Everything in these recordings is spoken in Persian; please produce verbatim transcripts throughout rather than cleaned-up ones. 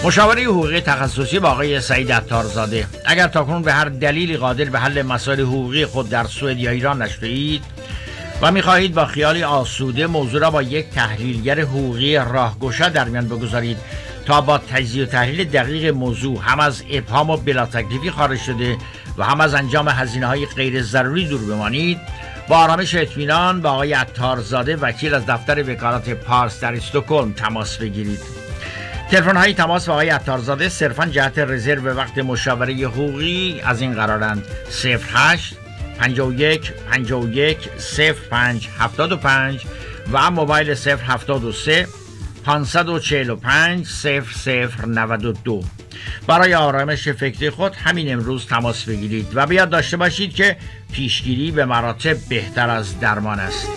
مشاوره حقوقی تخصصی با آقای سعید عطارزاده. اگر تاکنون به هر دلیلی قادر به حل مسائل حقوقی خود در سوئد یا ایران نشده‌اید و می‌خواهید با خیالی آسوده موضوع را با یک تحلیلگر حقوقی راهگشا در میان بگذارید تا با تجزیه و تحلیل دقیق موضوع هم از ابهام و بلا تکلیفی خارج شده و هم از انجام هزینه‌های غیر ضروری دور بمانید، با آرامش و اطمینان با آقای عطارزاده وکیل از دفتر وکالت پارس در استکهلم تماس بگیرید. تلفن های تماس با آقای عطارزاده صرفاً جهت رزرو وقت مشاوره حقوقی از این قرارند: صفر هشت پنجاه و یک پنجاه و یک صفر پنج هفتاد و پنج و موبایل صفر هفتاد و سه پانصد و چهل و پنج صفر صفر نود و دو. برای آرامش فکری خود همین امروز تماس بگیرید و به یاد داشته باشید که پیشگیری به مراتب بهتر از درمان است.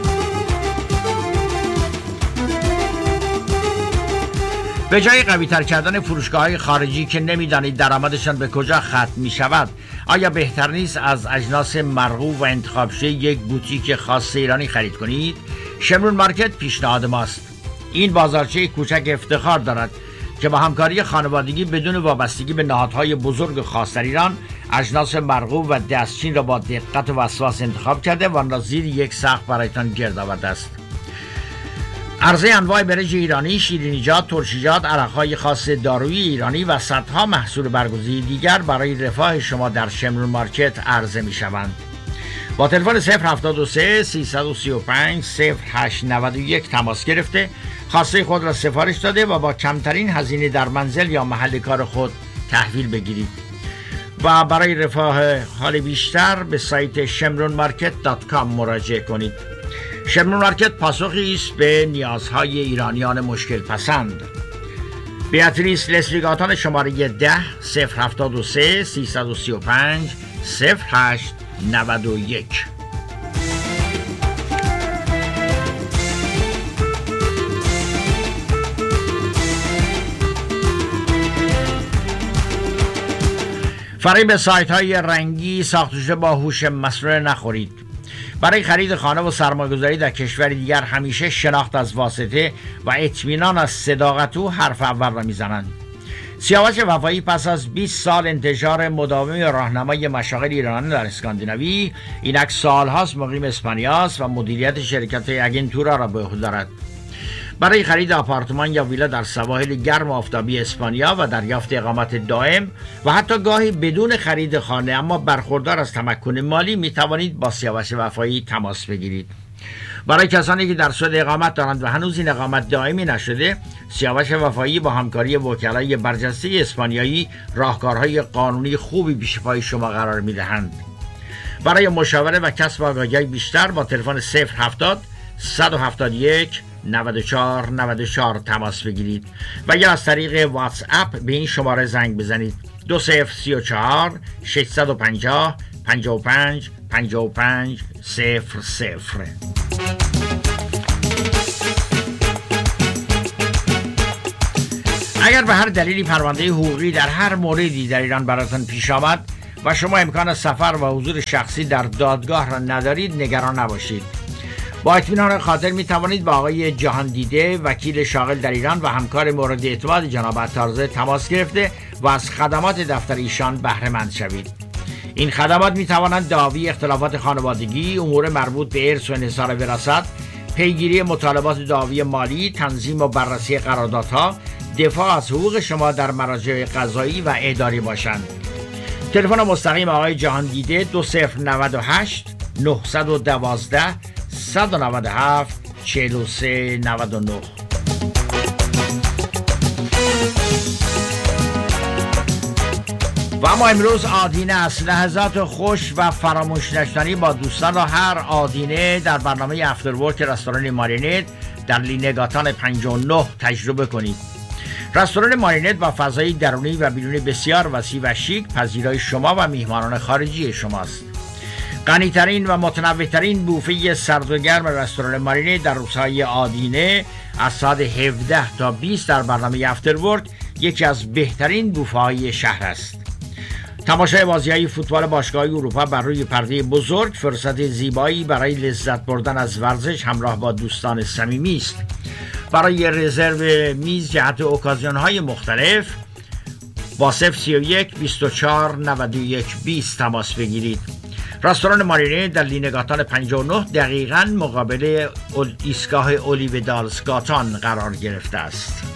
به جای قوی تر کردن فروشگاه های خارجی که نمیدانید درآمدشان به کجا ختم می شود، آیا بهتر نیست از اجناس مرغوب و انتخاب شده یک بوتیک خاص ایرانی خرید کنید؟ شمرون مارکت پیشنهاد ماست. این بازارچه کوچک افتخار دارد که با همکاری خانوادگی بدون وابستگی به نهادهای بزرگ خاص در ایران اجناس مرغوب و دستچین را با دقت و وسواس انتخاب کرده و آن را زیر یک سقف برایتان گرد آورده است. عرضه انواع برنج ایرانی، شیرینیجات، ترشیجات، عرقهای خاص دارویی ایرانی و صدها محصول برگزیده دیگر برای رفاه شما در شمرون مارکت عرضه می شوند. با تلفن صفر هفتاد و سه سیصد و سی و پنج صفر هشت نود و یک تماس گرفته خواسته خود را سفارش داده و با کمترین هزینه در منزل یا محل کار خود تحویل بگیرید. و برای رفاه حال بیشتر به سایت شمرون مارکت دات کام مراجعه کنید. شمرون مارکت پاسخی است به نیازهای ایرانیان مشکل پسند. بیاتریس لسلیگاتان شماره ده صفر هفتاد و سه سیصد و سی و پنج صفر هشت نود و یک. فریب سایت های رنگی ساخته شده با هوش مصنوعی نخورید. برای خرید خانه و سرمایه‌گذاری در کشور دیگر همیشه شناخت از واسطه و اطمینان از صداقت او حرف اول را میزنند. سیاوش وفایی پس از بیست سال انتشار مداوم راهنمای مشاغل ایرانی در اسکاندیناوی، اینک سالهاست مقیم اسپانیا است و مدیریت شرکت اگنتورا را به عهده دارد. برای خرید آپارتمان یا ویلا در سواحل گرم و آفتابی اسپانیا و دریافت اقامت دائم و حتی گاهی بدون خرید خانه اما برخوردار از تمکن مالی می توانید با سیاوش وفایی تماس بگیرید. برای کسانی که در سوئد اقامت دارند و هنوز این اقامت دائمی نشده، سیاوش وفایی با همکاری وکلای برجسته اسپانیایی راهکارهای قانونی خوبی پیش پای شما قرار می دهند. برای مشاوره و کسب آگاهی بیشتر با تلفن صفر هفتاد صد و هفتاد و یک نود و چهار نود و چهار تماس بگیرید و یا از طریق واتس اپ به این شماره زنگ بزنید: دو صفر سی و چهار ششصد و پنجاه پنجاه و پنج پنجاه و پنج صفر صفر. اگر به هر دلیلی پرونده حقوقی در هر موردی در ایران براتون پیش آمد و شما امکان سفر و حضور شخصی در دادگاه را ندارید، نگران نباشید. با اطمینان خاطر می توانید با آقای جهان دیده وکیل شاغل در ایران و همکار مورد اعتماد جناب عطارزاده تماس گرفته و از خدمات دفتر ایشان بهره مند شوید. این خدمات می توانند دعاوی اختلافات خانوادگی، امور مربوط به ارث و انحصار وراثت، پیگیری مطالبات دعاوی مالی، تنظیم و بررسی قراردادها، دفاع از حقوق شما در مراجع قضایی و اداری باشند. تلفن مستقیم آقای جهان دیده دو صفر نود و هشت نهصد و دوازده صد و نود و هفت چهل و سه نود و نه. و اما امروز آدینه است. لحظات خوش و فراموش نشدنی با دوستان را هر آدینه در برنامه افتر ورک رستوران مارینت در لینگاتان پنجاه و نه تجربه کنید. رستوران مارینت با فضای درونی و بیرونی بسیار وسیع و شیک پذیرای شما و میهمانان خارجی شماست. غنی‌ترین و متنوع‌ترین بوفه سرد و گرم رستوران مارینت در روزهای آدینه از ساعت هفده تا بیست در برنامه افتر ورک یکی از بهترین بوفه‌های شهر است. تماشای بازی‌های فوتبال باشگاه‌های اروپا بر روی پرده بزرگ فرصت زیبایی برای لذت بردن از ورزش همراه با دوستان صمیمی است. برای رزرو میز جهت اوکازیون های مختلف با صفر سی و یک بیست و چهار نود و یک بیست تماس بگیرید. رستوران مارینه در لینگاتان پنجاه و نه دقیقاً مقابل ایستگاه اولیو دالسگاتان قرار گرفته است.